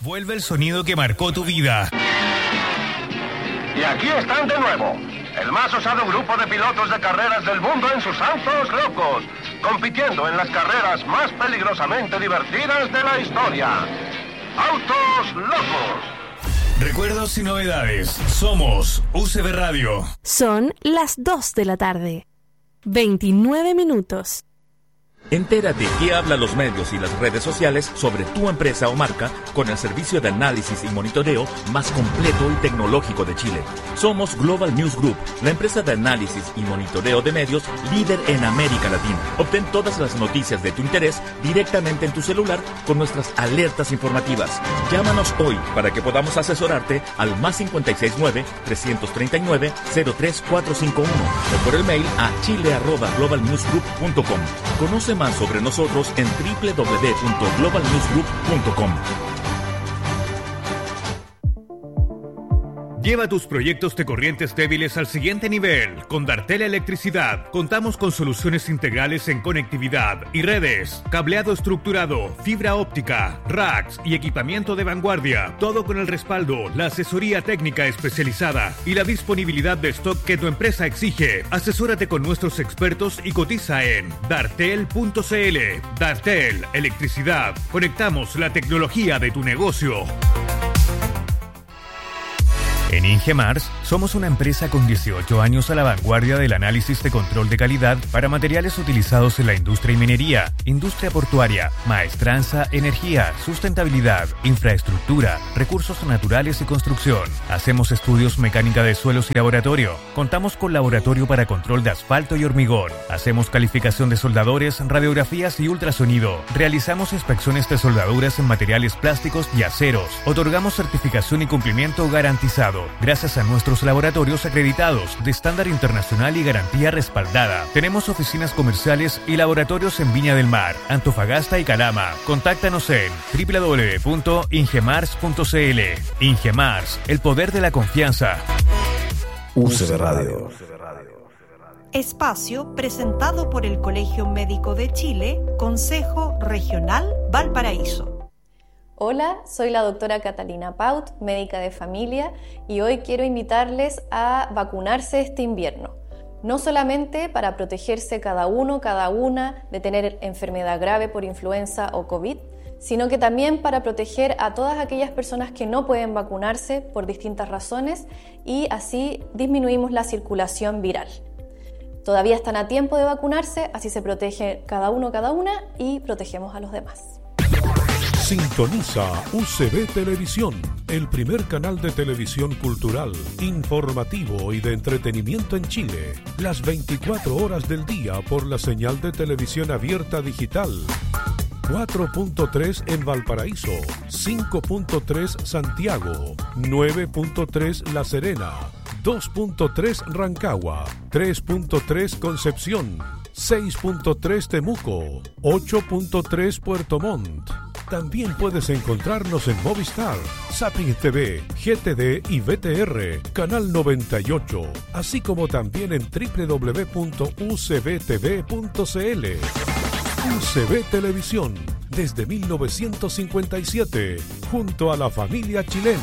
Vuelve el sonido que marcó tu vida. Y aquí están de nuevo, el más osado grupo de pilotos de carreras del mundo en sus autos locos, compitiendo en las carreras más peligrosamente divertidas de la historia. ¡Autos locos! Recuerdos y novedades. Somos UCB Radio. Son las 2 de la tarde. 29 minutos. Entérate qué hablan los medios y las redes sociales sobre tu empresa o marca con el servicio de análisis y monitoreo más completo y tecnológico de Chile. Somos Global News Group, la empresa de análisis y monitoreo de medios líder en América Latina. Obtén todas las noticias de tu interés directamente en tu celular con nuestras alertas informativas. Llámanos hoy para que podamos asesorarte al +569-339-03451 o por el mail a chile@globalnewsgroup.com. Conoce más sobre nosotros en www.globalnewsgroup.com. Lleva tus proyectos de corrientes débiles al siguiente nivel. Con Dartel Electricidad contamos con soluciones integrales en conectividad y redes, cableado estructurado, fibra óptica, racks y equipamiento de vanguardia. Todo con el respaldo, la asesoría técnica especializada y la disponibilidad de stock que tu empresa exige. Asesórate con nuestros expertos y cotiza en dartel.cl. Dartel Electricidad. Conectamos la tecnología de tu negocio. En Ingemars somos una empresa con 18 años a la vanguardia del análisis de control de calidad para materiales utilizados en la industria y minería, industria portuaria, maestranza, energía, sustentabilidad, infraestructura, recursos naturales y construcción. Hacemos estudios mecánica de suelos y laboratorio. Contamos con laboratorio para control de asfalto y hormigón. Hacemos calificación de soldadores, radiografías y ultrasonido. Realizamos inspecciones de soldaduras en materiales plásticos y aceros. Otorgamos certificación y cumplimiento garantizado gracias a nuestros laboratorios acreditados de estándar internacional y garantía respaldada. Tenemos oficinas comerciales y laboratorios en Viña del Mar, Antofagasta y Calama. Contáctanos en www.ingemars.cl. Ingemars, el poder de la confianza. UCB Radio. Espacio presentado por el Colegio Médico de Chile, Consejo Regional Valparaíso. Hola, soy la doctora Catalina Paut, médica de familia, y hoy quiero invitarles a vacunarse este invierno. No solamente para protegerse cada uno, cada una de tener enfermedad grave por influenza o COVID, sino que también para proteger a todas aquellas personas que no pueden vacunarse por distintas razones y así disminuimos la circulación viral. Todavía están a tiempo de vacunarse, así se protege cada uno, cada una y protegemos a los demás. Sintoniza UCB Televisión, el primer canal de televisión cultural, informativo y de entretenimiento en Chile. Las 24 horas del día por la señal de televisión abierta digital. 4.3 en Valparaíso, 5.3 Santiago, 9.3 La Serena, 2.3 Rancagua, 3.3 Concepción, 6.3 Temuco, 8.3 Puerto Montt. También puedes encontrarnos en Movistar, Zapping TV, GTD y VTR, Canal 98, así como también en www.ucbtv.cl. UCB Televisión, desde 1957, junto a la familia chilena.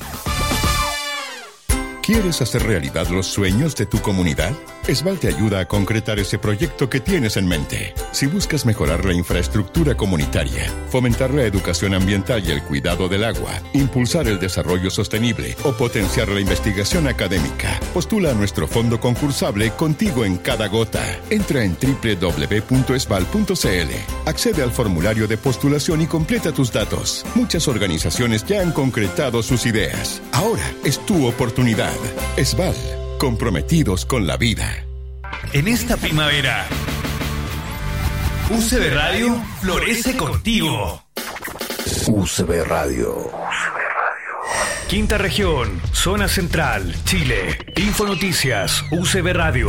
¿Quieres hacer realidad los sueños de tu comunidad? Esval te ayuda a concretar ese proyecto que tienes en mente. Si buscas mejorar la infraestructura comunitaria, fomentar la educación ambiental y el cuidado del agua, impulsar el desarrollo sostenible o potenciar la investigación académica, postula a nuestro fondo concursable Contigo en Cada Gota. Entra en www.esval.cl, accede al formulario de postulación y completa tus datos. Muchas organizaciones ya han concretado sus ideas. Ahora es tu oportunidad. Esval, comprometidos con la vida. En esta primavera, UCB Radio florece contigo. UCB Radio. Quinta región, zona central, Chile. Infonoticias, UCB Radio.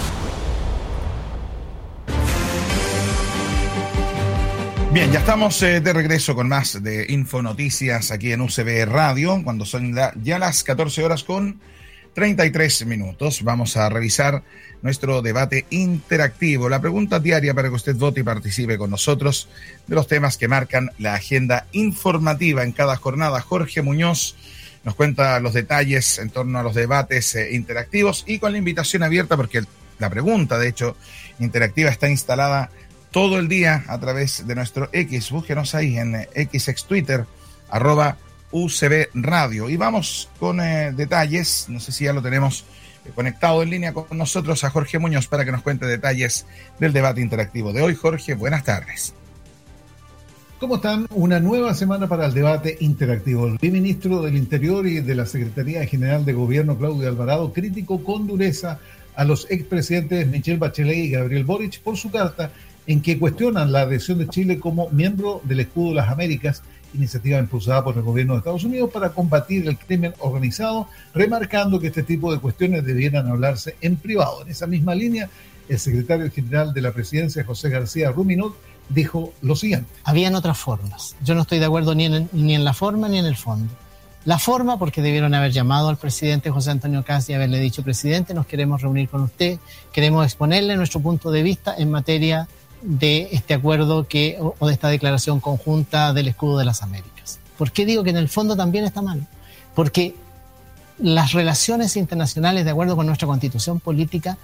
Bien, ya estamos de regreso con más de Infonoticias aquí en UCB Radio, cuando son ya las 14 horas con 33 minutos. Vamos a revisar nuestro debate interactivo, la pregunta diaria para que usted vote y participe con nosotros de los temas que marcan la agenda informativa en cada jornada. Jorge Muñoz nos cuenta los detalles en torno a los debates interactivos y con la invitación abierta, porque la pregunta, de hecho, interactiva está instalada todo el día a través de nuestro X. Búsquenos ahí en X, ex Twitter, @UCB Radio. Y vamos con detalles. No sé si ya lo tenemos conectado en línea con nosotros a Jorge Muñoz para que nos cuente detalles del debate interactivo de hoy. Jorge, buenas tardes. ¿Cómo están? Una nueva semana para el debate interactivo. El ministro del Interior y de la Secretaría General de Gobierno, Claudio Alvarado, criticó con dureza a los expresidentes Michelle Bachelet y Gabriel Boric por su carta en que cuestionan la adhesión de Chile como miembro del Escudo de las Américas, iniciativa impulsada por el gobierno de Estados Unidos para combatir el crimen organizado, remarcando que este tipo de cuestiones debieran hablarse en privado. En esa misma línea, el secretario general de la presidencia, José García Ruminot, dijo lo siguiente. Habían otras formas. Yo no estoy de acuerdo ni en la forma ni en el fondo. La forma, porque debieron haber llamado al presidente José Antonio Kast y haberle dicho: presidente, nos queremos reunir con usted, queremos exponerle nuestro punto de vista en materia de este acuerdo o de esta declaración conjunta del Escudo de las Américas. ¿Por qué digo que en el fondo también está mal? Porque las relaciones internacionales, de acuerdo con nuestra constitución política,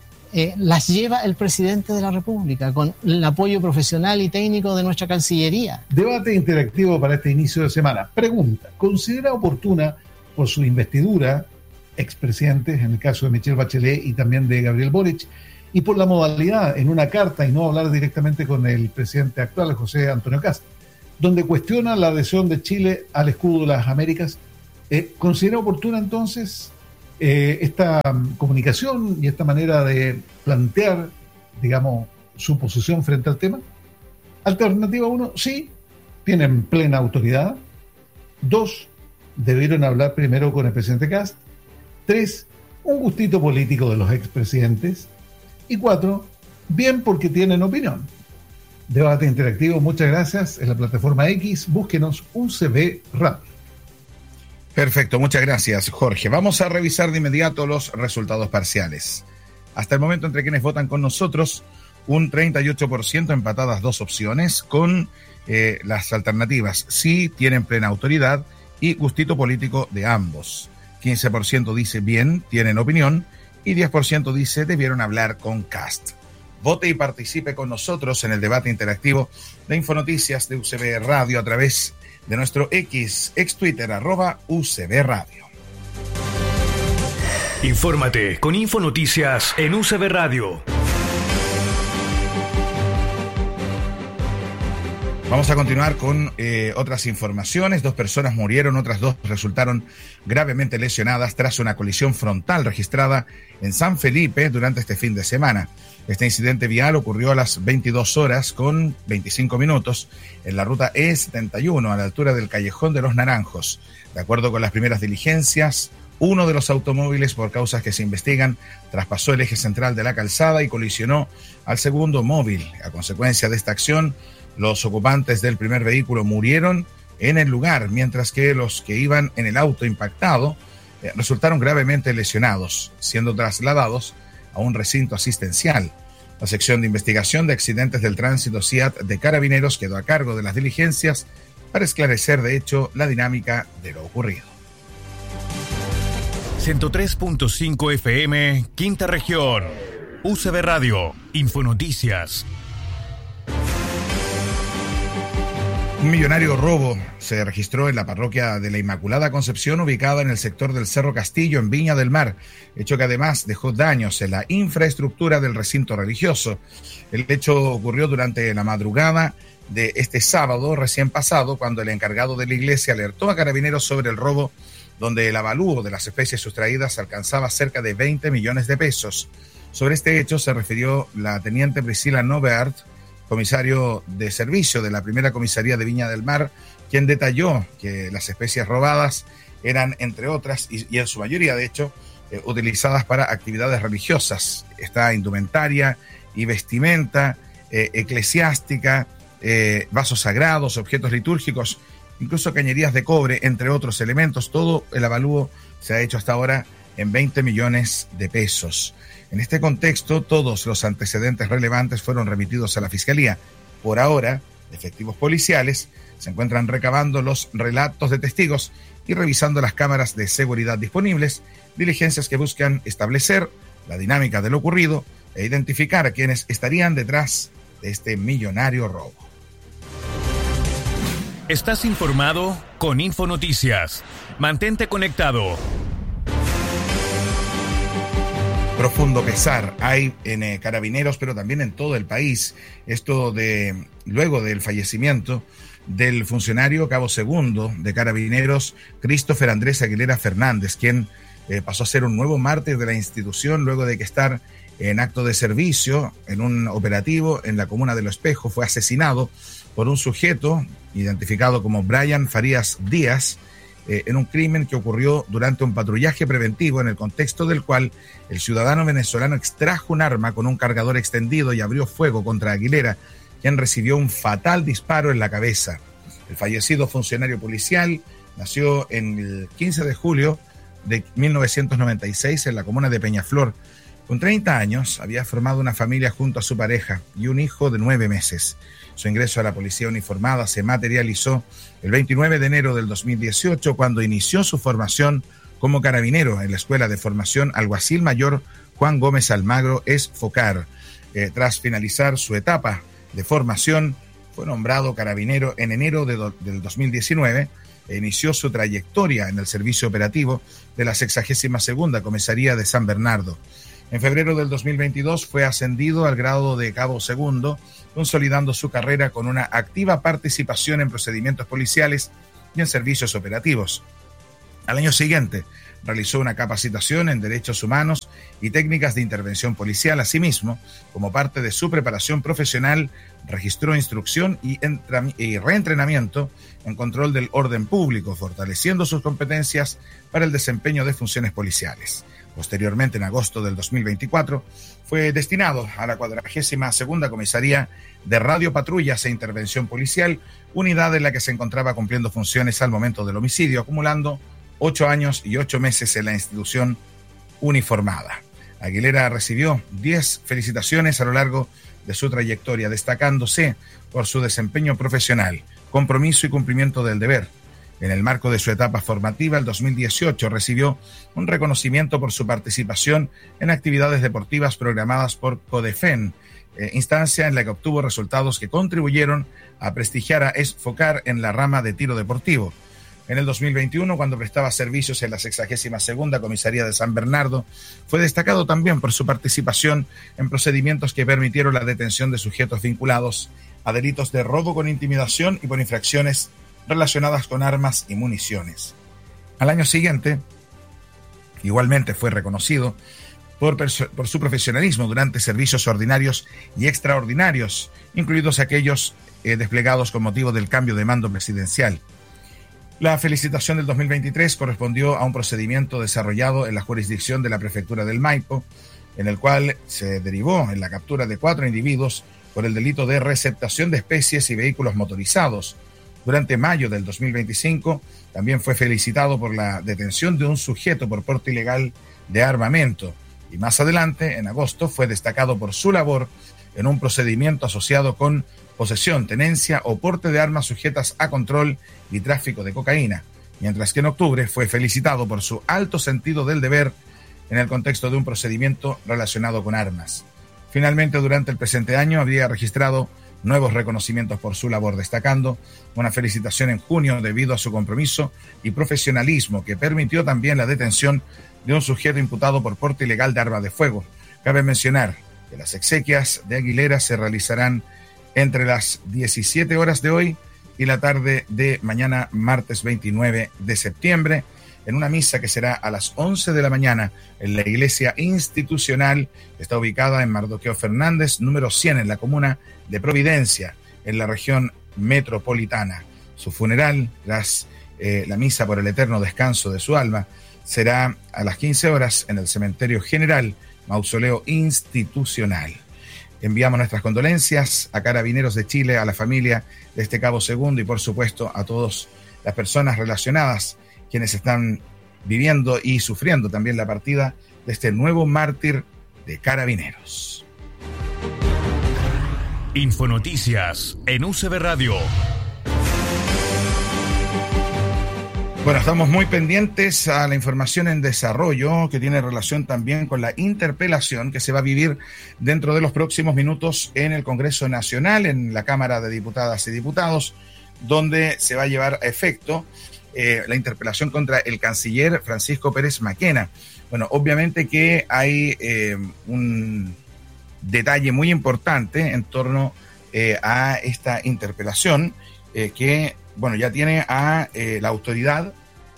las lleva el presidente de la República, con el apoyo profesional y técnico de nuestra Cancillería. Debate interactivo para este inicio de semana. Pregunta: ¿considera oportuna por su investidura, expresidentes, en el caso de Michelle Bachelet y también de Gabriel Boric, y por la modalidad en una carta y no hablar directamente con el presidente actual, José Antonio Kast, donde cuestiona la adhesión de Chile al Escudo de las Américas, considera oportuna entonces esta comunicación y esta manera de plantear, digamos, su posición frente al tema? Alternativa 1, sí, tienen plena autoridad. 2, debieron hablar primero con el presidente Kast. 3, un gustito político de los expresidentes. Y 4, bien porque tienen opinión. Debate interactivo, muchas gracias. En la plataforma X, búsquenos UCB Radio. Perfecto, muchas gracias, Jorge. Vamos a revisar de inmediato los resultados parciales. Hasta el momento, entre quienes votan con nosotros, un 38% empatadas dos opciones, con las alternativas sí, tienen plena autoridad y gustito político de ambos. 15% dice bien, tienen opinión, y 10% dice debieron hablar con Kast. Vote y participe con nosotros en el debate interactivo de Infonoticias de UCB Radio a través de nuestro ex Twitter, @UCB Radio. Infórmate con Infonoticias en UCB Radio. Vamos a continuar con otras informaciones. 2 personas murieron, otras 2 resultaron gravemente lesionadas tras una colisión frontal registrada en San Felipe durante este fin de semana. Este incidente vial ocurrió a las 22 horas con 25 minutos en la ruta E71 a la altura del Callejón de los Naranjos. De acuerdo con las primeras diligencias, uno de los automóviles, por causas que se investigan, traspasó el eje central de la calzada y colisionó al segundo móvil. A consecuencia de esta acción, los ocupantes del primer vehículo murieron en el lugar, mientras que los que iban en el auto impactado resultaron gravemente lesionados, siendo trasladados a un recinto asistencial. La sección de investigación de accidentes del tránsito SIAT de Carabineros quedó a cargo de las diligencias para esclarecer, de hecho, la dinámica de lo ocurrido. 103.5 FM, Quinta Región. UCB Radio, Infonoticias. Un millonario robo se registró en la parroquia de la Inmaculada Concepción, ubicada en el sector del Cerro Castillo, en Viña del Mar, hecho que además dejó daños en la infraestructura del recinto religioso. El hecho ocurrió durante la madrugada de este sábado recién pasado, cuando el encargado de la iglesia alertó a Carabineros sobre el robo, donde el avalúo de las especies sustraídas alcanzaba cerca de 20 millones de pesos. Sobre este hecho se refirió la teniente Priscila Nobeart, comisario de servicio de la primera comisaría de Viña del Mar, quien detalló que las especies robadas eran, entre otras, y en su mayoría, de hecho, utilizadas para actividades religiosas. Esta indumentaria y vestimenta eclesiástica, vasos sagrados, objetos litúrgicos, incluso cañerías de cobre, entre otros elementos. Todo el avalúo se ha hecho hasta ahora en 20 millones de pesos. En este contexto, todos los antecedentes relevantes fueron remitidos a la Fiscalía. Por ahora, efectivos policiales se encuentran recabando los relatos de testigos y revisando las cámaras de seguridad disponibles, diligencias que buscan establecer la dinámica de lo ocurrido e identificar a quienes estarían detrás de este millonario robo. Estás informado con Infonoticias. Mantente conectado. Profundo pesar hay en Carabineros, pero también en todo el país. Luego del fallecimiento del funcionario cabo segundo de Carabineros, Christopher Andrés Aguilera Fernández, quien pasó a ser un nuevo mártir de la institución luego de que estar en acto de servicio en un operativo en la comuna de Lo Espejo. Fue asesinado por un sujeto identificado como Brian Farías Díaz en un crimen que ocurrió durante un patrullaje preventivo, en el contexto del cual el ciudadano venezolano extrajo un arma con un cargador extendido y abrió fuego contra Aguilera, quien recibió un fatal disparo en la cabeza. El fallecido funcionario policial nació en el 15 de julio de 1996 en la comuna de Peñaflor. Con 30 años había formado una familia junto a su pareja y un hijo de 9 meses. Su ingreso a la policía uniformada se materializó el 29 de enero del 2018, cuando inició su formación como carabinero en la Escuela de Formación Alguacil Mayor Juan Gómez Almagro, ESFOCAR. Tras finalizar su etapa de formación, fue nombrado carabinero en enero del 2019 e inició su trayectoria en el servicio operativo de la 62ª Comisaría de San Bernardo. En febrero del 2022 fue ascendido al grado de cabo segundo, consolidando su carrera con una activa participación en procedimientos policiales y en servicios operativos. Al año siguiente, realizó una capacitación en derechos humanos y técnicas de intervención policial. Asimismo, como parte de su preparación profesional, registró instrucción y reentrenamiento en control del orden público, fortaleciendo sus competencias para el desempeño de funciones policiales. Posteriormente, en agosto del 2024, fue destinado a la 42ª Comisaría de Radio Patrullas e Intervención Policial, unidad en la que se encontraba cumpliendo funciones al momento del homicidio, acumulando 8 años y 8 meses en la institución uniformada. Aguilera recibió 10 felicitaciones a lo largo de su trayectoria, destacándose por su desempeño profesional, compromiso y cumplimiento del deber. En el marco de su etapa formativa, el 2018 recibió un reconocimiento por su participación en actividades deportivas programadas por CODEFEN, instancia en la que obtuvo resultados que contribuyeron a prestigiar a ESFOCAR en la rama de tiro deportivo. En el 2021, cuando prestaba servicios en la 62ª Comisaría de San Bernardo, fue destacado también por su participación en procedimientos que permitieron la detención de sujetos vinculados a delitos de robo con intimidación y por infracciones relacionadas con armas y municiones. Al año siguiente, igualmente fue reconocido por su profesionalismo durante servicios ordinarios y extraordinarios, incluidos aquellos desplegados con motivo del cambio de mando presidencial. La felicitación del 2023 correspondió a un procedimiento desarrollado en la jurisdicción de la Prefectura del Maipo, en el cual se derivó en la captura de 4 individuos por el delito de receptación de especies y vehículos motorizados. Durante mayo del 2025, también fue felicitado por la detención de un sujeto por porte ilegal de armamento. Y más adelante, en agosto, fue destacado por su labor en un procedimiento asociado con posesión, tenencia o porte de armas sujetas a control y tráfico de cocaína. Mientras que en octubre fue felicitado por su alto sentido del deber en el contexto de un procedimiento relacionado con armas. Finalmente, durante el presente año, habría registrado nuevos reconocimientos por su labor, destacando una felicitación en junio debido a su compromiso y profesionalismo, que permitió también la detención de un sujeto imputado por porte ilegal de arma de fuego. Cabe mencionar que las exequias de Aguilera se realizarán entre las 17 horas de hoy y la tarde de mañana, martes 29 de septiembre, en una misa que será a las 11 de la mañana en la iglesia institucional que está ubicada en Mardoqueo Fernández, número 100, en la comuna de Providencia, en la región metropolitana. Su funeral, tras la misa por el eterno descanso de su alma, será a las 15 horas en el Cementerio General, Mausoleo Institucional. Enviamos nuestras condolencias a Carabineros de Chile, a la familia de este cabo segundo y por supuesto a todas las personas relacionadas quienes están viviendo y sufriendo también la partida de este nuevo mártir de Carabineros. Infonoticias en UCB Radio. Bueno, estamos muy pendientes a la información en desarrollo que tiene relación también con la interpelación que se va a vivir dentro de los próximos minutos en el Congreso Nacional, en la Cámara de Diputadas y Diputados, donde se va a llevar a efecto la interpelación contra el canciller Francisco Pérez Mackenna. Bueno, obviamente que hay un detalle muy importante en torno a esta interpelación que, bueno, ya tiene a la autoridad,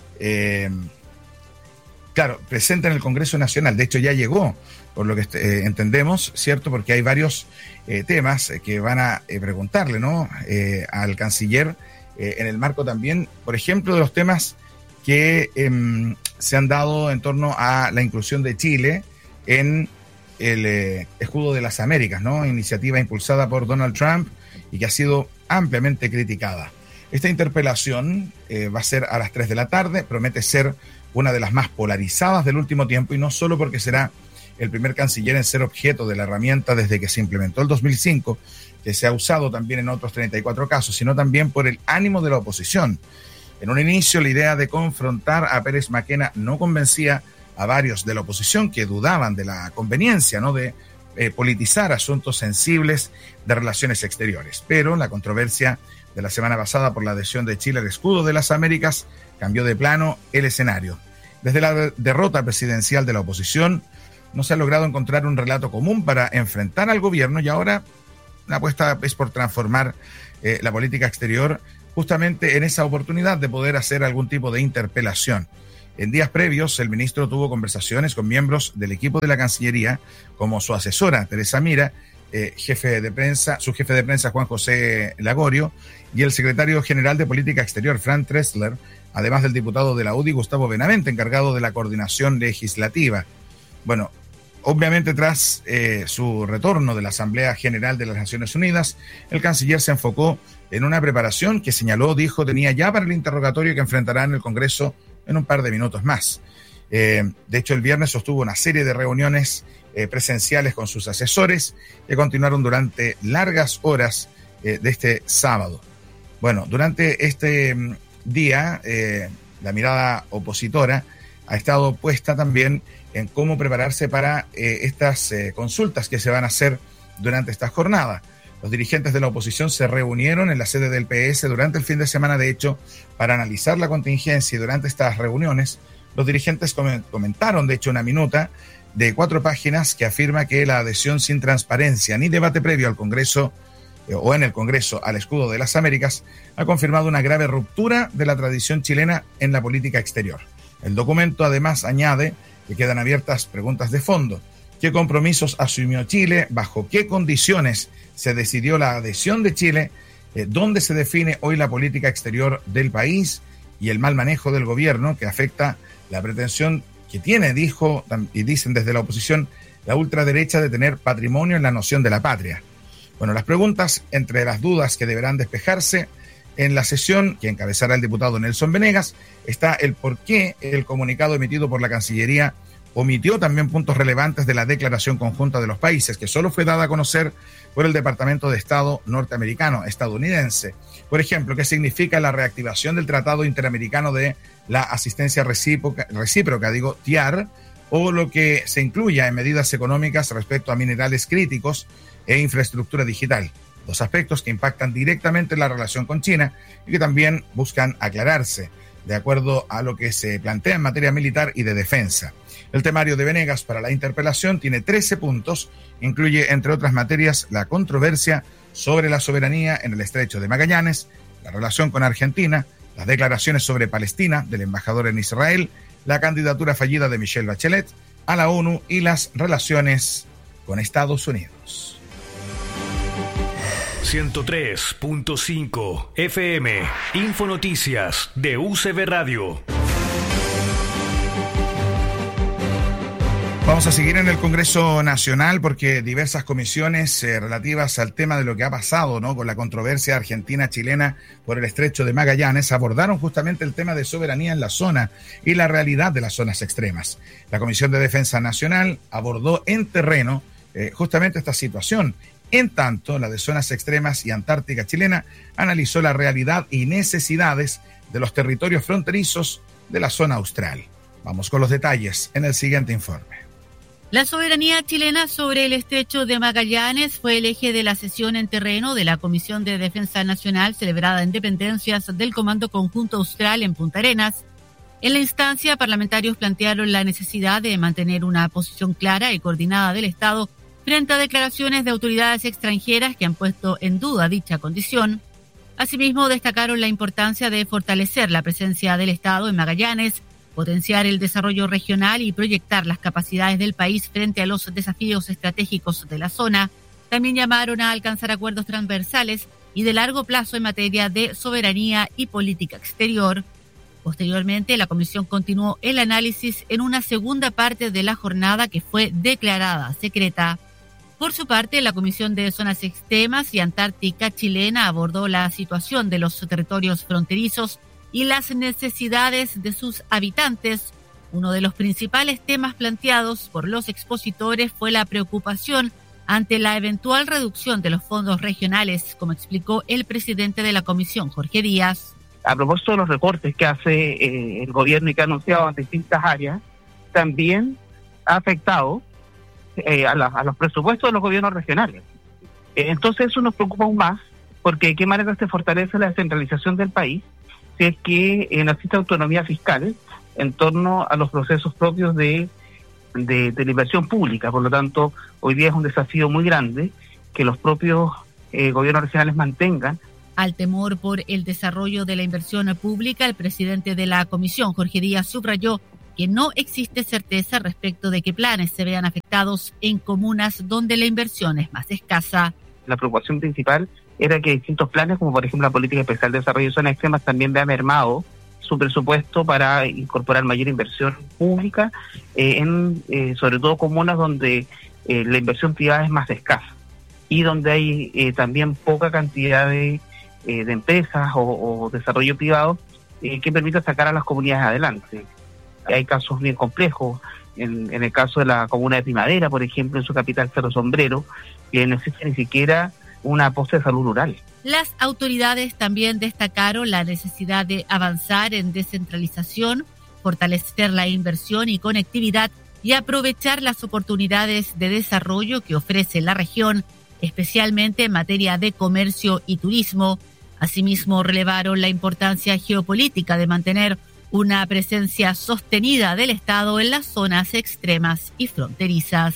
claro, presente en el Congreso Nacional. De hecho, ya llegó, por lo que entendemos, ¿cierto? Porque hay varios temas que van a preguntarle, ¿no? Al canciller, en el marco también, por ejemplo, de los temas que se han dado en torno a la inclusión de Chile en el escudo de las Américas, ¿no? Iniciativa impulsada por Donald Trump y que ha sido ampliamente criticada. Esta interpelación va a ser a las 3 de la tarde, promete ser una de las más polarizadas del último tiempo, y no solo porque será el primer canciller en ser objeto de la herramienta desde que se implementó el 2005, que se ha usado también en otros 34 casos, sino también por el ánimo de la oposición. En un inicio, la idea de confrontar a Pérez Mackenna no convencía a varios de la oposición que dudaban de la conveniencia, ¿no?, de politizar asuntos sensibles de relaciones exteriores. Pero la controversia de la semana pasada por la adhesión de Chile al escudo de las Américas cambió de plano el escenario. Desde la derrota presidencial de la oposición no se ha logrado encontrar un relato común para enfrentar al gobierno, y ahora la apuesta es por transformar la política exterior justamente en esa oportunidad de poder hacer algún tipo de interpelación. En días previos, el ministro tuvo conversaciones con miembros del equipo de la Cancillería, como su asesora, Teresa Mira, su jefe de prensa, Juan José Lagorio, y el secretario general de Política Exterior, Frank Tressler, además del diputado de la UDI, Gustavo Benavente, encargado de la coordinación legislativa. Bueno, obviamente tras su retorno de la Asamblea General de las Naciones Unidas, el canciller se enfocó en una preparación que dijo, tenía ya para el interrogatorio que enfrentará en el Congreso en un par de minutos más. De hecho, el viernes sostuvo una serie de reuniones presenciales con sus asesores que continuaron durante largas horas de este sábado. Bueno, durante este día, la mirada opositora ha estado puesta también en cómo prepararse para estas consultas que se van a hacer durante esta jornada. Los dirigentes de la oposición se reunieron en la sede del PS durante el fin de semana, de hecho, para analizar la contingencia, y durante estas reuniones los dirigentes comentaron, de hecho, una minuta de 4 páginas que afirma que la adhesión sin transparencia ni debate previo al Congreso o en el Congreso al escudo de las Américas ha confirmado una grave ruptura de la tradición chilena en la política exterior. El documento además añade que quedan abiertas preguntas de fondo. ¿Qué compromisos asumió Chile? ¿Bajo qué condiciones se decidió la adhesión de Chile? ¿Dónde se define hoy la política exterior del país? Y el mal manejo del gobierno que afecta la pretensión que tiene, dijo y dicen desde la oposición, la ultraderecha de tener patrimonio en la noción de la patria. Bueno, las preguntas, entre las dudas que deberán despejarse en la sesión que encabezará el diputado Nelson Venegas, está el por qué el comunicado emitido por la Cancillería omitió también puntos relevantes de la declaración conjunta de los países, que solo fue dada a conocer por el Departamento de Estado estadounidense. Por ejemplo, ¿qué significa la reactivación del Tratado Interamericano de la Asistencia Recíproca, TIAR, o lo que se incluya en medidas económicas respecto a minerales críticos e infraestructura digital? 2 aspectos que impactan directamente en la relación con China y que también buscan aclararse, de acuerdo a lo que se plantea en materia militar y de defensa. El temario de Venegas para la interpelación tiene 13 puntos, incluye, entre otras materias, la controversia sobre la soberanía en el Estrecho de Magallanes, la relación con Argentina, las declaraciones sobre Palestina del embajador en Israel, la candidatura fallida de Michelle Bachelet a la ONU y las relaciones con Estados Unidos. 103.5 FM, Infonoticias de UCB Radio. Vamos a seguir en el Congreso Nacional porque diversas comisiones relativas al tema de lo que ha pasado, ¿no?, con la controversia argentina-chilena por el Estrecho de Magallanes abordaron justamente el tema de soberanía en la zona y la realidad de las zonas extremas. La Comisión de Defensa Nacional abordó en terreno justamente esta situación. En tanto, la de zonas extremas y Antártica chilena analizó la realidad y necesidades de los territorios fronterizos de la zona austral. Vamos con los detalles en el siguiente informe. La soberanía chilena sobre el Estrecho de Magallanes fue el eje de la sesión en terreno de la Comisión de Defensa Nacional celebrada en dependencias del Comando Conjunto Austral en Punta Arenas. En la instancia, parlamentarios plantearon la necesidad de mantener una posición clara y coordinada del Estado frente a declaraciones de autoridades extranjeras que han puesto en duda dicha condición. Asimismo, destacaron la importancia de fortalecer la presencia del Estado en Magallanes, potenciar el desarrollo regional y proyectar las capacidades del país frente a los desafíos estratégicos de la zona. También llamaron a alcanzar acuerdos transversales y de largo plazo en materia de soberanía y política exterior. Posteriormente, la comisión continuó el análisis en una segunda parte de la jornada que fue declarada secreta. Por su parte, la Comisión de Zonas Extremas y Antártica chilena abordó la situación de los territorios fronterizos y las necesidades de sus habitantes. Uno de los principales temas planteados por los expositores fue la preocupación ante la eventual reducción de los fondos regionales, como explicó el presidente de la comisión, Jorge Díaz. A propósito de los recortes que hace el gobierno y que ha anunciado en distintas áreas, también ha afectado a los presupuestos de los gobiernos regionales. Entonces eso nos preocupa aún más, porque de qué manera se fortalece la descentralización del país si es que necesita autonomía fiscal en torno a los procesos propios de la inversión pública. Por lo tanto, hoy día es un desafío muy grande que los propios gobiernos regionales mantengan. Al temor por el desarrollo de la inversión pública, el presidente de la comisión, Jorge Díaz, subrayó que no existe certeza respecto de qué planes se vean afectados en comunas donde la inversión es más escasa. La preocupación principal era que distintos planes, como por ejemplo la Política Especial de Desarrollo de Zonas Extremas, también vea mermado su presupuesto para incorporar mayor inversión pública sobre todo comunas donde la inversión privada es más escasa y donde hay también poca cantidad de empresas o desarrollo privado que permita sacar a las comunidades adelante. Hay casos bien complejos, en el caso de la comuna de Primavera, por ejemplo, en su capital Cerro Sombrero, que no existe ni siquiera una posta de salud rural. Las autoridades también destacaron la necesidad de avanzar en descentralización, fortalecer la inversión y conectividad y aprovechar las oportunidades de desarrollo que ofrece la región, especialmente en materia de comercio y turismo. Asimismo, relevaron la importancia geopolítica de mantener una presencia sostenida del Estado en las zonas extremas y fronterizas.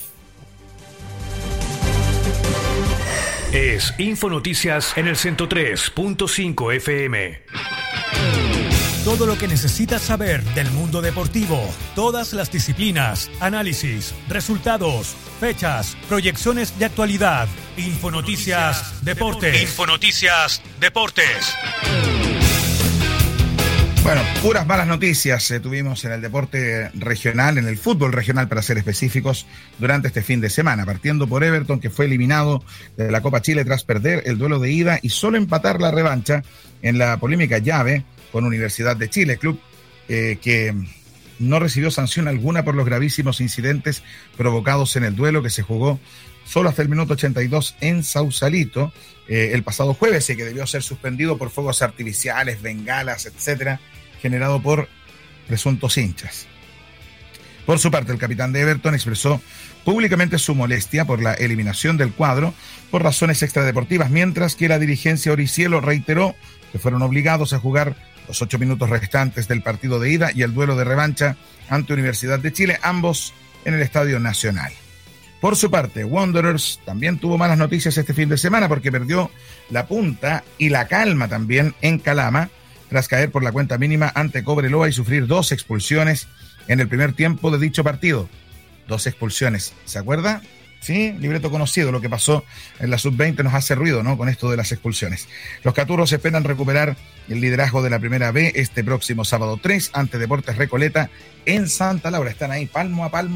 Es Infonoticias en el 103.5 FM. Todo lo que necesitas saber del mundo deportivo, todas las disciplinas, análisis, resultados, fechas, proyecciones de actualidad. Infonoticias Deportes. Infonoticias Deportes. Bueno, puras malas noticias tuvimos en el deporte regional, en el fútbol regional para ser específicos, durante este fin de semana, partiendo por Everton, que fue eliminado de la Copa Chile tras perder el duelo de ida y solo empatar la revancha en la polémica llave con Universidad de Chile, club que no recibió sanción alguna por los gravísimos incidentes provocados en el duelo que se jugó solo hasta el minuto 82 en Sausalito el pasado jueves y que debió ser suspendido por fuegos artificiales, bengalas, etcétera, generado por presuntos hinchas. Por su parte, el capitán de Everton expresó públicamente su molestia por la eliminación del cuadro por razones extradeportivas, mientras que la dirigencia Oricielo reiteró que fueron obligados a jugar los 8 minutos restantes del partido de ida y el duelo de revancha ante Universidad de Chile, ambos en el Estadio Nacional. Por su parte, Wanderers también tuvo malas noticias este fin de semana porque perdió la punta y la calma también en Calama tras caer por la cuenta mínima ante Cobreloa y sufrir 2 expulsiones en el primer tiempo de dicho partido. 2 expulsiones, ¿se acuerda? Sí, libreto conocido, lo que pasó en la sub-20 nos hace ruido, ¿no? Con esto de las expulsiones. Los caturros esperan recuperar el liderazgo de la Primera B este próximo sábado 3 ante Deportes Recoleta en Santa Laura. Están ahí palmo a palmo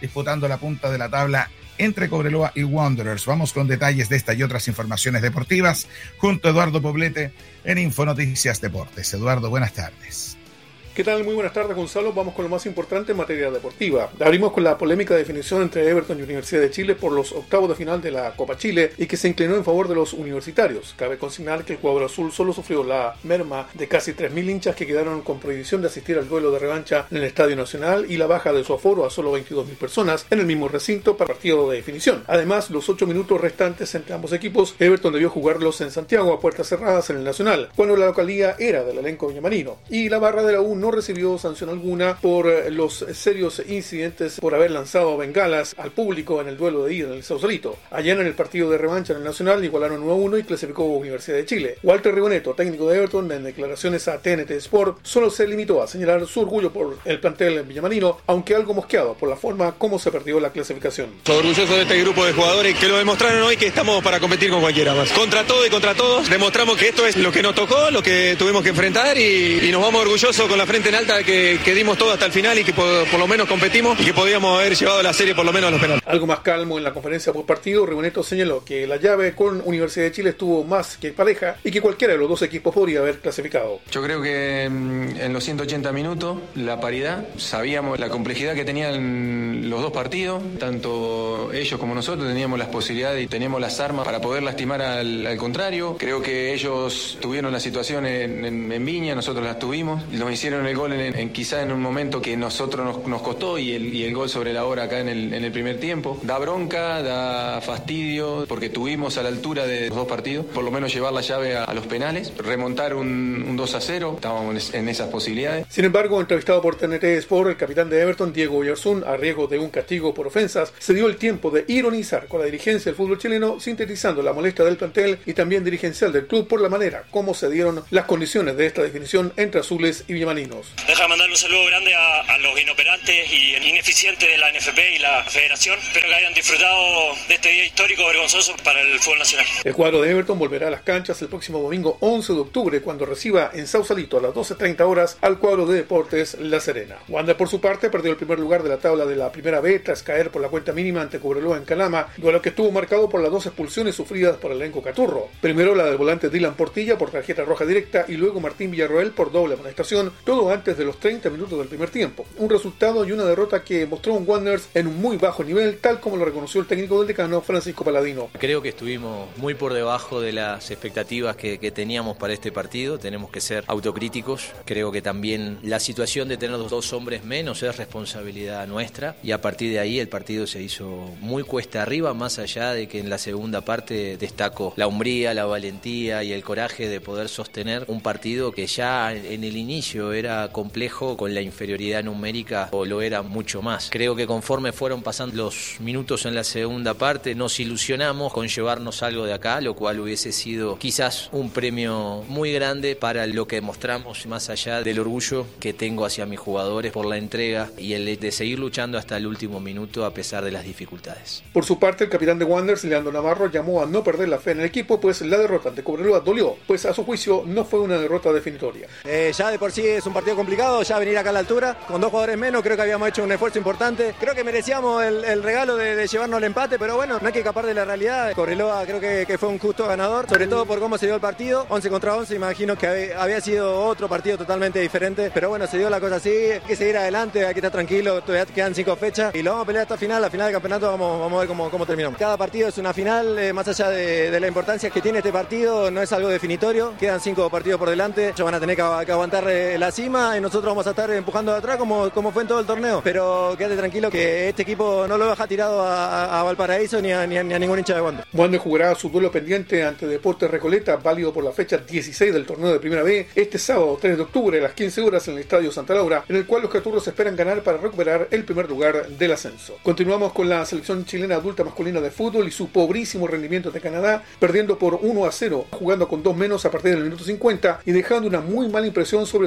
disputando la punta de la tabla entre Cobreloa y Wanderers. Vamos con detalles de esta y otras informaciones deportivas junto a Eduardo Poblete en Infonoticias Deportes. Eduardo, buenas tardes. ¿Qué tal? Muy buenas tardes, Gonzalo. Vamos con lo más importante en materia deportiva. Abrimos con la polémica definición entre Everton y Universidad de Chile por los octavos de final de la Copa Chile y que se inclinó en favor de los universitarios. Cabe consignar que el cuadro azul solo sufrió la merma de casi 3.000 hinchas que quedaron con prohibición de asistir al duelo de revancha en el Estadio Nacional y la baja de su aforo a solo 22.000 personas en el mismo recinto para partido de definición. Además, los 8 minutos restantes entre ambos equipos, Everton debió jugarlos en Santiago a puertas cerradas en el Nacional, cuando la localía era del elenco villamarino, y la barra de la U no recibió sanción alguna por los serios incidentes por haber lanzado bengalas al público en el duelo de ida en el Sausalito. Allá en el partido de revancha en el Nacional igualaron 1-1 y clasificó Universidad de Chile. Walter Rigoneto, técnico de Everton, en declaraciones a TNT Sport, solo se limitó a señalar su orgullo por el plantel villamarino, aunque algo mosqueado por la forma como se perdió la clasificación. Soy orgulloso de este grupo de jugadores que lo demostraron hoy, que estamos para competir con cualquiera más. Contra todo y contra todos, demostramos que esto es lo que nos tocó, lo que tuvimos que enfrentar y nos vamos orgullosos con la frente en alta que dimos todo hasta el final y que por lo menos competimos y que podíamos haber llevado la serie por lo menos a los penales. Algo más calmo en la conferencia post partido, Rigoneto señaló que la llave con Universidad de Chile estuvo más que pareja y que cualquiera de los dos equipos podría haber clasificado. Yo creo que en los 180 minutos la paridad, sabíamos la complejidad que tenían los dos partidos, tanto ellos como nosotros teníamos las posibilidades y teníamos las armas para poder lastimar al contrario. Creo que ellos tuvieron la situación en Viña, nosotros las tuvimos, nos hicieron el gol quizá en un momento que nosotros nos costó y el gol sobre la hora acá en el primer tiempo. Da bronca, da fastidio, porque tuvimos a la altura de los dos partidos, por lo menos llevar la llave a los penales, remontar un 2-0, estábamos en esas posibilidades. Sin embargo, entrevistado por TNT Sport, el capitán de Everton, Diego Oyarzún, a riesgo de un castigo por ofensas, se dio el tiempo de ironizar con la dirigencia del fútbol chileno, sintetizando la molestia del plantel y también dirigencial del club por la manera como se dieron las condiciones de esta definición entre azules y villamaninos. Deja de mandarle un saludo grande a los inoperantes y ineficientes de la NFP y la Federación. Espero que hayan disfrutado de este día histórico vergonzoso para el fútbol nacional. El cuadro de Everton volverá a las canchas el próximo domingo 11 de octubre cuando reciba en Sausalito a las 12:30 horas al cuadro de Deportes La Serena. Wander, por su parte, perdió el primer lugar de la tabla de la primera B tras caer por la cuenta mínima ante Cobreloa en Calama, duelo que estuvo marcado por las 2 expulsiones sufridas por el elenco Caturro. Primero la del volante Dylan Portilla por tarjeta roja directa y luego Martín Villarroel por doble amonestación, todo antes de los 30 minutos del primer tiempo. Un resultado y una derrota que mostró un Wanderers en un muy bajo nivel, tal como lo reconoció el técnico del decano, Francisco Paladino. Creo que estuvimos muy por debajo de las expectativas que teníamos para este partido. Tenemos que ser autocríticos. Creo que también la situación de tener 2 hombres menos es responsabilidad nuestra y a partir de ahí el partido se hizo muy cuesta arriba, más allá de que en la segunda parte destaco la hombría, la valentía y el coraje de poder sostener un partido que ya en el inicio era complejo, con la inferioridad numérica o lo era mucho más. Creo que conforme fueron pasando los minutos en la segunda parte nos ilusionamos con llevarnos algo de acá, lo cual hubiese sido quizás un premio muy grande para lo que mostramos, más allá del orgullo que tengo hacia mis jugadores por la entrega y el de seguir luchando hasta el último minuto a pesar de las dificultades. Por su parte, el capitán de Wanderers, Leandro Navarro, llamó a no perder la fe en el equipo, pues la derrota ante Cobreloa dolió, pues a su juicio no fue una derrota definitoria. Ya de por sí es un partido complicado, ya venir acá a la altura, con 2 jugadores menos, creo que habíamos hecho un esfuerzo importante, creo que merecíamos el regalo de llevarnos el empate, pero bueno, no hay que escapar de la realidad. Cobreloa creo que fue un justo ganador, sobre todo por cómo se dio el partido, 11 contra 11, imagino que había sido otro partido totalmente diferente, pero bueno, se dio la cosa así, hay que seguir adelante, hay que estar tranquilo, todavía quedan 5 fechas y lo vamos a pelear hasta la final del campeonato, vamos a ver cómo terminamos. Cada partido es una final, más allá de la importancia que tiene este partido, no es algo definitorio, quedan 5 partidos por delante, ellos van a tener que aguantar la cima y nosotros vamos a estar empujando de atrás como fue en todo el torneo, pero quédate tranquilo que este equipo no lo deja tirado a Valparaíso ni a ningún hincha de Wander. Wander jugará su duelo pendiente ante Deportes Recoleta, válido por la fecha 16 del torneo de Primera B, este sábado 3 de octubre a las 15 horas en el Estadio Santa Laura, en el cual los caturros esperan ganar para recuperar el primer lugar del ascenso. Continuamos con la selección chilena adulta masculina de fútbol y su pobrísimo rendimiento de Canadá, perdiendo por 1-0, jugando con 2 menos a partir del minuto 50 y dejando una muy mala impresión sobre su nivel de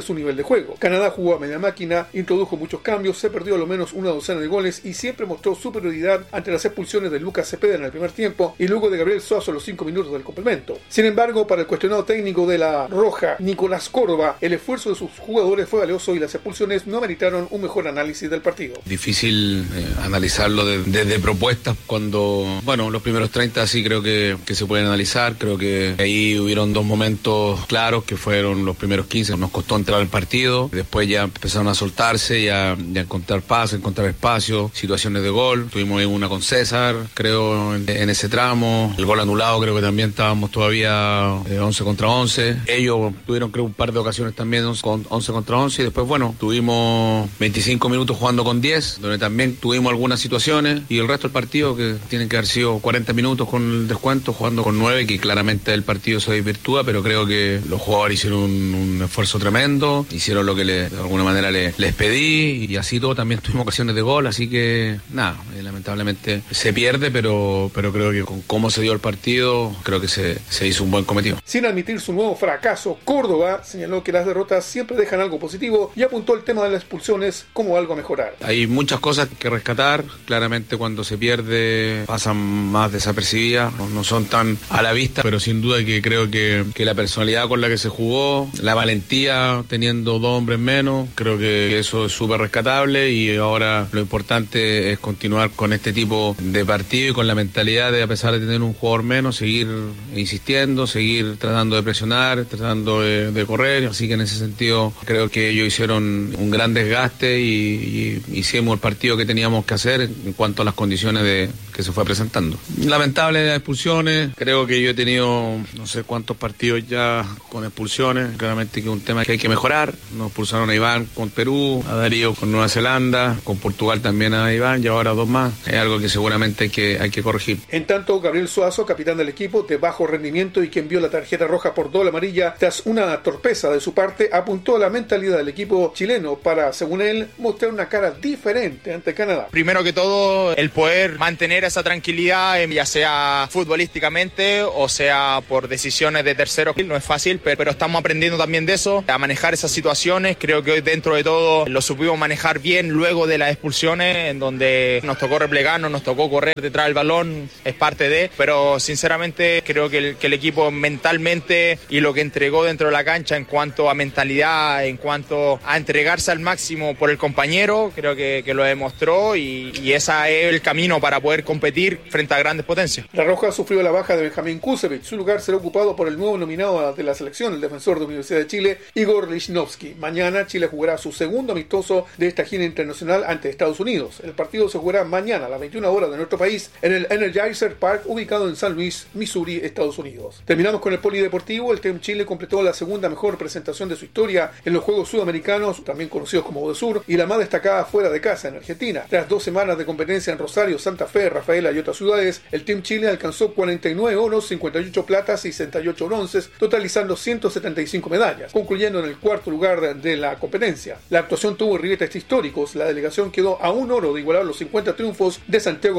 juego. Canadá jugó a media máquina, introdujo muchos cambios, se perdió a lo menos una docena de goles y siempre mostró superioridad ante las expulsiones de Lucas Cepeda en el primer tiempo y luego de Gabriel Suazo a los 5 minutos del complemento. Sin embargo, para el cuestionado técnico de la Roja, Nicolás Córdoba, el esfuerzo de sus jugadores fue valioso y las expulsiones no meritaron un mejor análisis del partido. Difícil analizarlo desde propuestas cuando, los primeros 30 sí creo que se pueden analizar. Creo que ahí hubieron dos momentos claros que fueron los primeros 15. Nos costó entrar al partido, después ya empezaron a soltarse, ya encontrar pases, encontrar espacio, situaciones de gol. Tuvimos una con César, creo, en ese tramo. El gol anulado, creo que también estábamos todavía 11 contra 11. Ellos tuvieron, creo, un par de ocasiones también 11 contra 11 y después, tuvimos 25 minutos jugando con 10, donde también tuvimos algunas situaciones y el resto del partido, que tienen que haber sido 40 minutos con el descuento, jugando con 9, que claramente el partido se desvirtúa, pero creo que los jugadores hicieron un esfuerzo tremendo, hicieron lo que de alguna manera les pedí y así todo. También tuvimos ocasiones de gol, así que lamentablemente se pierde, pero creo que con cómo se dio el partido, creo que se hizo un buen cometido. Sin admitir su nuevo fracaso, Córdoba señaló que las derrotas siempre dejan algo positivo y apuntó el tema de las expulsiones como algo a mejorar. Hay muchas cosas que rescatar. Claramente cuando se pierde pasan más desapercibidas, no son tan a la vista, pero sin duda que creo que la personalidad con la que se jugó, la valentía teniendo 2 hombres menos, creo que eso es súper rescatable y ahora lo importante es continuar con este tipo de partido y con la mentalidad de, a pesar de tener un jugador menos, seguir insistiendo, seguir tratando de presionar, tratando de correr. Así que en ese sentido creo que ellos hicieron un gran desgaste y hicimos el partido que teníamos que hacer en cuanto a las condiciones que se fue presentando. Lamentable las expulsiones, creo que yo he tenido no sé cuántos partidos ya con expulsiones, claramente que es un tema que hay que mejorar. Nos expulsaron a Iván con Perú, a Darío con Nueva Zelanda, con Portugal también a Iván y ahora 2 más. Es algo que seguramente hay que corregir. En tanto, Gabriel Suazo, capitán del equipo de bajo rendimiento y quien vio la tarjeta roja por doble amarilla tras una torpeza de su parte, apuntó a la mentalidad del equipo chileno para, según él, mostrar una cara diferente ante Canadá. Primero que todo, el poder mantener esa tranquilidad, ya sea futbolísticamente o sea por decisiones de terceros. No es fácil, pero estamos aprendiendo también de eso, a manejar esas situaciones. Creo que hoy, dentro de todo, lo supimos manejar bien luego de las expulsiones, en donde nos tocó replegarnos, nos tocó correr detrás del balón, es parte de, pero sinceramente creo que el equipo mentalmente y lo que entregó dentro de la cancha en cuanto a mentalidad, en cuanto a entregarse al máximo por el compañero, creo que lo demostró y ese es el camino para poder competir frente a grandes potencias. La Roja sufrió la baja de Benjamín Kusevich. Su lugar será ocupado por el nuevo nominado de la selección, el defensor de Universidad de Chile, Igor Lichnowsky. Mañana Chile jugará su segundo amistoso de esta gira internacional ante Estados Unidos. El partido se jugará mañana a las 21 horas de nuestro país en el Energizer Park, ubicado en San Luis, Missouri, Estados Unidos. Terminamos con el polideportivo. El Team Chile completó la segunda mejor presentación de su historia en los Juegos Sudamericanos, también conocidos como UDESUR, y la más destacada fuera de casa, en Argentina. Tras 2 semanas de competencia en Rosario, Santa Fe, Rafaela y otras ciudades, el Team Chile alcanzó 49 oros, 58 platas y 68 bronces, totalizando 175 medallas, concluyendo en el 4º lugar de la competencia. La actuación tuvo ribetes históricos. La delegación quedó a un oro de igualar los 50 triunfos de Santiago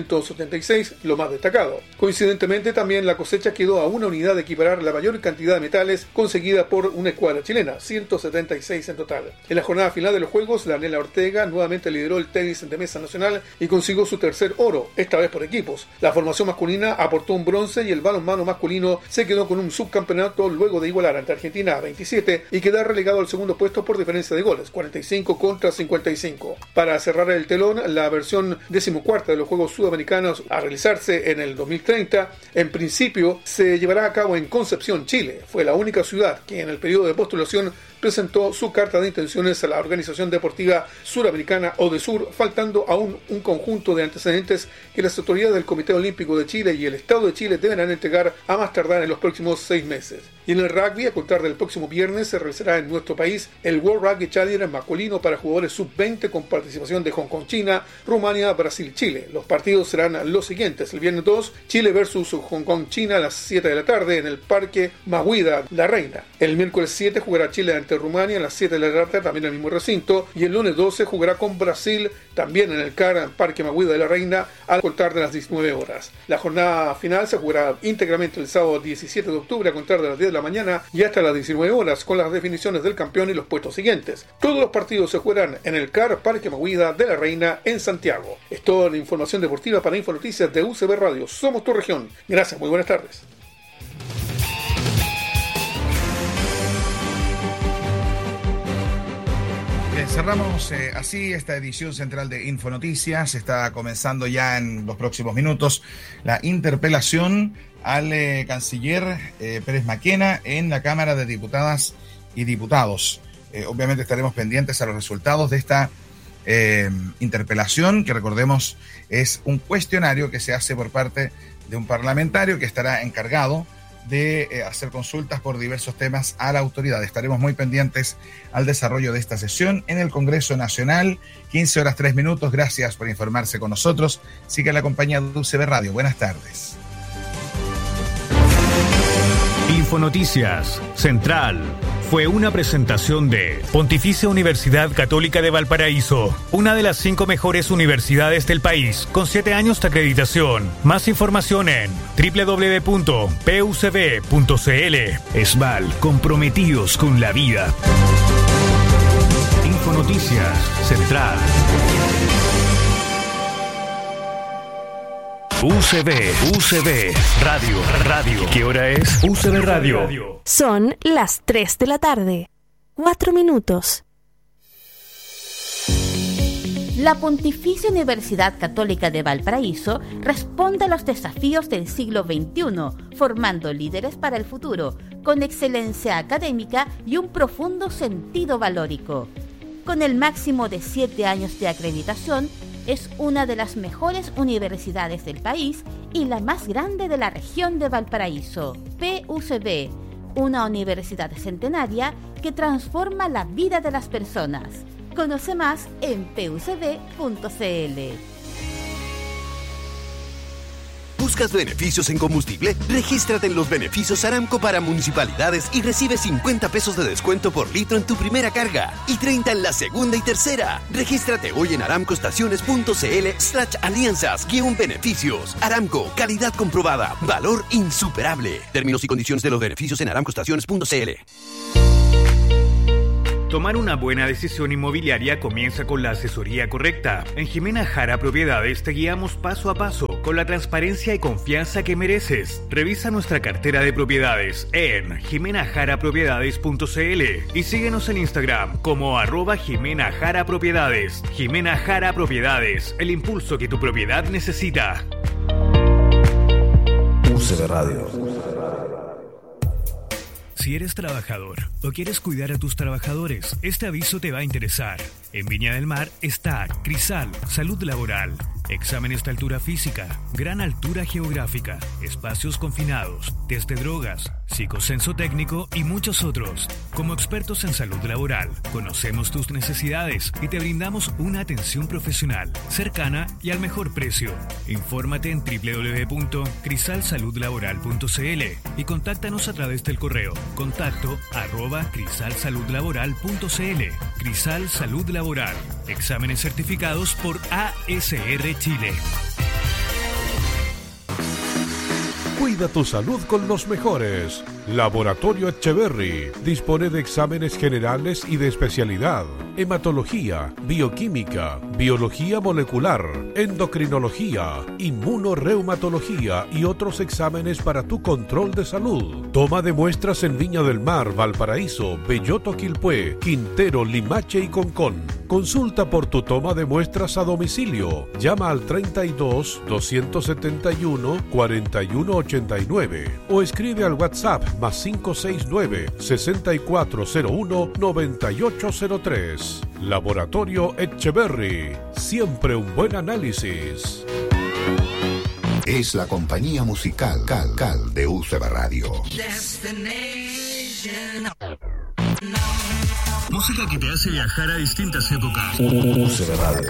1976, lo más destacado. Coincidentemente, también la cosecha quedó a una unidad de equiparar la mayor cantidad de metales conseguida por una escuadra chilena, 176 en total. En la jornada final de los Juegos, la Nela Ortega nuevamente lideró el tenis de mesa nacional y consiguió su 3er oro, esta vez por equipos. La formación masculina aportó un bronce y el balonmano masculino se quedó con un subcampeonato luego de igualar ante Argentina a 27 y quedar relegado al segundo puesto por diferencia de goles, 45 contra 55. Para cerrar el telón, la versión 14ª de los Juegos Sudamericanos a realizarse en el 2030, en principio se llevará a cabo en Concepción, Chile. Fue la única ciudad que en el periodo de postulación presentó su carta de intenciones a la Organización Deportiva Suramericana UDESUR, faltando aún un conjunto de antecedentes que las autoridades del Comité Olímpico de Chile y el Estado de Chile deberán entregar a más tardar en los próximos 6 meses. Y en el rugby, a contar del próximo viernes, se realizará en nuestro país el World Rugby Challenger masculino para jugadores sub-20 con participación de Hong Kong, China, Rumania, Brasil, Chile. Los partidos serán los siguientes: el viernes 2, Chile versus Hong Kong, China a las 7 de la tarde en el Parque Maguida, La Reina. El miércoles 7 jugará Chile ante Rumania a las 7 de la tarde, también en el mismo recinto, y el lunes 12 jugará con Brasil, también en el Parque Maguida de La Reina, al contar de las 19 horas. La jornada final se jugará íntegramente el sábado 17 de octubre a contar de las 10 de la mañana y hasta las 19 horas con las definiciones del campeón y los puestos siguientes. Todos los partidos se jugarán en el CAR Parque Mahuida de la Reina en Santiago. Es toda la información deportiva para Infonoticias de UCB Radio. Somos tu región. Gracias, muy buenas tardes. Cerramos así esta edición central de Infonoticias. Está comenzando ya en los próximos minutos la interpelación al canciller Pérez Maquena en la Cámara de Diputadas y Diputados. Obviamente estaremos pendientes a los resultados de esta interpelación, que recordemos es un cuestionario que se hace por parte de un parlamentario que estará encargado de hacer consultas por diversos temas a la autoridad. Estaremos muy pendientes al desarrollo de esta sesión en el Congreso Nacional. 15 horas 3 minutos. Gracias por informarse con nosotros. Sigue la compañía de UCB Radio. Buenas tardes. Infonoticias Central fue una presentación de Pontificia Universidad Católica de Valparaíso, una de las 5 mejores universidades del país, con 7 años de acreditación. Más información en www.pucb.cl. ESVAL, comprometidos con la vida. Infonoticias Central. UCB Radio. ¿Qué hora es? UCB Radio. Son las 3 de la tarde. 4 minutos. La Pontificia Universidad Católica de Valparaíso responde a los desafíos del siglo XXI, formando líderes para el futuro, con excelencia académica y un profundo sentido valórico. Con el máximo de 7 años de acreditación, es una de las mejores universidades del país y la más grande de la región de Valparaíso. PUCB, una universidad centenaria que transforma la vida de las personas. Conoce más en pucb.cl. ¿Buscas beneficios en combustible? Regístrate en los beneficios Aramco para municipalidades y recibe 50 pesos de descuento por litro en tu primera carga y 30 en la segunda y tercera. Regístrate hoy en aramcoestaciones.cl/alianzas-beneficios. Aramco, calidad comprobada, valor insuperable. Términos y condiciones de los beneficios en aramcoestaciones.cl. Tomar una buena decisión inmobiliaria comienza con la asesoría correcta. En Jimena Jara Propiedades te guiamos paso a paso con la transparencia y confianza que mereces. Revisa nuestra cartera de propiedades en jimenajarapropiedades.cl y síguenos en Instagram como @JimenaJaraPropiedades. Jimena Jara Propiedades, el impulso que tu propiedad necesita. UCB Radio. Si eres trabajador o quieres cuidar a tus trabajadores, este aviso te va a interesar. En Viña del Mar está Crisal, Salud Laboral. Exámenes de altura física, gran altura geográfica, espacios confinados, test de drogas, psicocenso técnico y muchos otros. Como expertos en salud laboral, conocemos tus necesidades y te brindamos una atención profesional, cercana y al mejor precio. Infórmate en www.crisalsaludlaboral.cl y contáctanos a través del correo contacto@crisalsaludlaboral.cl. Crisal Salud Laboral. Exámenes certificados por ASR Chile. Cuida tu salud con los mejores. Laboratorio Etcheverry dispone de exámenes generales y de especialidad: hematología, bioquímica, biología molecular, endocrinología, inmunorreumatología y otros exámenes para tu control de salud. Toma de muestras en Viña del Mar, Valparaíso, Belloto, Quilpué, Quintero, Limache y Concón. Consulta por tu toma de muestras a domicilio. Llama al 32 271 4189 o escribe al WhatsApp +569 6401 9803. Laboratorio Etcheverry. Siempre un buen análisis. Es la compañía musical Cal de UCB Radio. Música que te hace viajar a distintas épocas. UCB Radio.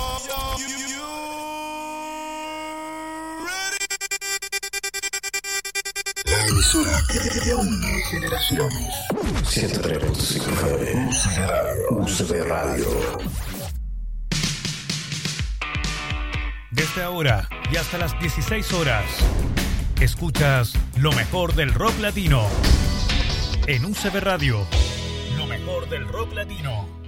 La emisora que une generaciones. 103.5 UCB Radio. Desde ahora y hasta las 16 horas, escuchas lo mejor del rock latino. En UCB Radio, lo mejor del rock latino.